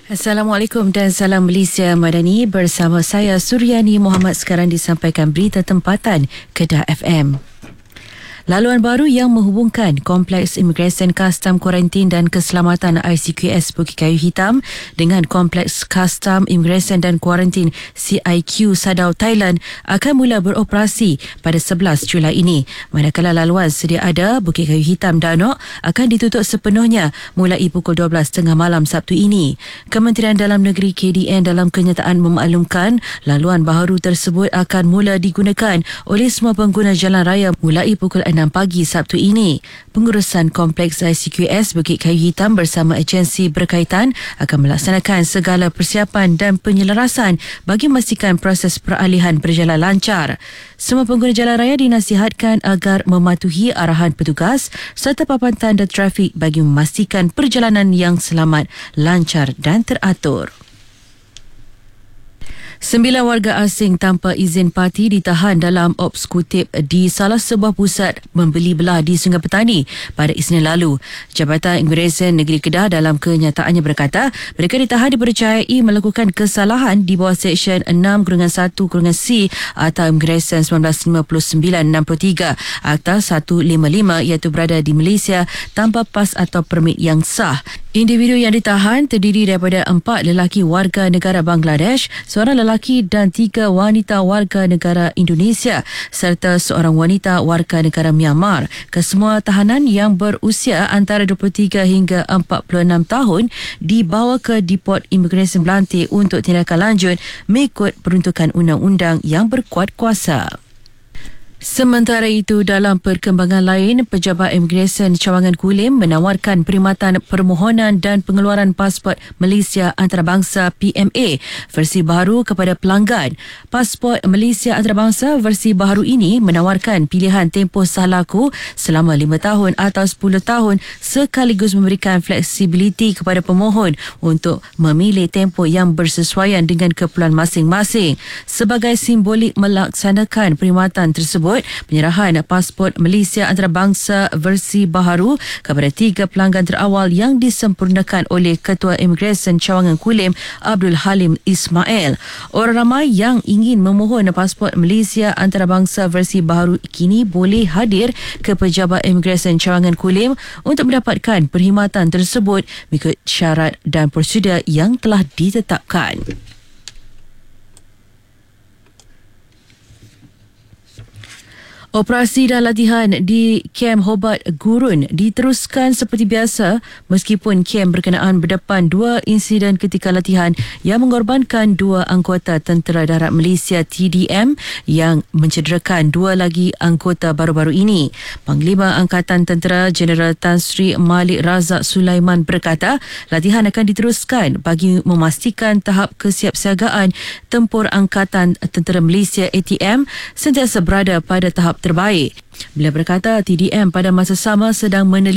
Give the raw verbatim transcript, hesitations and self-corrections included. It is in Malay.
Assalamualaikum dan salam Malaysia Madani, bersama saya Suryani Muhammad. Sekarang disampaikan berita tempatan Kedah F M. Laluan baru yang menghubungkan Kompleks Imigresen Kastam Kuarantin dan Keselamatan I C Q S Bukit Kayu Hitam dengan Kompleks Kastam Imigresen dan Kuarantin C I Q Sadau Thailand akan mula beroperasi pada sebelas Julai ini. Manakala laluan sedia ada Bukit Kayu Hitam Danok akan ditutup sepenuhnya mulai pukul dua belas tiga puluh malam Sabtu ini. Kementerian Dalam Negeri K D N dalam kenyataan memaklumkan laluan baharu tersebut akan mula digunakan oleh semua pengguna jalan raya mulai pukul enam pagi Sabtu ini. Pengurusan Kompleks I C Q S Bukit Kayu Hitam bersama agensi berkaitan akan melaksanakan segala persiapan dan penyelarasan bagi memastikan proses peralihan berjalan lancar. Semua pengguna jalan raya dinasihatkan agar mematuhi arahan petugas serta papan tanda trafik bagi memastikan perjalanan yang selamat, lancar dan teratur. Sembilan warga asing tanpa izin parti ditahan dalam ops kutip di salah sebuah pusat membeli belah di Sungai Petani pada Isnin lalu. Jabatan Imigresen Negeri Kedah dalam kenyataannya berkata mereka ditahan dipercayai melakukan kesalahan di bawah Seksyen enam satu C Akta Imigresen seribu sembilan ratus lima puluh sembilan enam puluh tiga Akta seratus lima puluh lima iaitu berada di Malaysia tanpa pas atau permit yang sah. Individu yang ditahan terdiri daripada empat lelaki warga negara Bangladesh, seorang lelaki dan tiga wanita warga negara Indonesia serta seorang wanita warga negara Myanmar. Kesemua tahanan yang berusia antara dua puluh tiga hingga empat puluh enam tahun dibawa ke Depot Imigresen Belantik untuk tindakan lanjut mengikut peruntukan undang-undang yang berkuat kuasa. Sementara itu, dalam perkembangan lain, Pejabat Imigresen Cawangan Kulim menawarkan perkhidmatan permohonan dan pengeluaran pasport Malaysia Antarabangsa P M A versi baru kepada pelanggan. Pasport Malaysia Antarabangsa versi baru ini menawarkan pilihan tempoh sah laku selama lima tahun atau sepuluh tahun sekaligus memberikan fleksibiliti kepada pemohon untuk memilih tempoh yang bersesuaian dengan keperluan masing-masing. Sebagai simbolik melaksanakan perkhidmatan tersebut, penyerahan pasport Malaysia Antarabangsa versi baharu kepada tiga pelanggan terawal yang disempurnakan oleh Ketua Imigresen Cawangan Kulim Abdul Halim Ismail. Orang ramai yang ingin memohon pasport Malaysia Antarabangsa versi baharu kini boleh hadir ke Pejabat Imigresen Cawangan Kulim untuk mendapatkan perkhidmatan tersebut mengikut syarat dan prosedur yang telah ditetapkan. Operasi dan latihan di Kem Hobart Gurun diteruskan seperti biasa meskipun kem berkenaan berdepan dua insiden ketika latihan yang mengorbankan dua anggota Tentera Darat Malaysia T D M yang mencederakan dua lagi anggota baru-baru ini. Panglima Angkatan Tentera Jeneral Tan Sri Malik Razak Sulaiman berkata latihan akan diteruskan bagi memastikan tahap kesiapsiagaan Tempur Angkatan Tentera Malaysia A T M sentiasa berada pada tahap terbaik. Beliau berkata T D M pada masa sama sedang meneliti